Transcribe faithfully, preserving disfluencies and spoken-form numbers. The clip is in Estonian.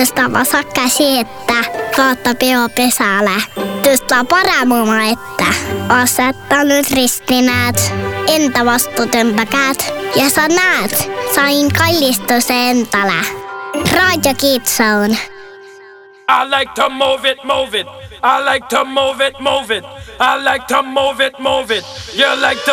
Tõsta vasak käsi ette, vaata peo pesale. Tõsta parem oma ette. Aseta nüüd risti, näed. Enda vastu tõmba käed. Ja sa näed, sain kallistuse endale. Raadio Kids-Zone. I like to move it, move it. I like to move it, move it. I like to move it, move it. You like to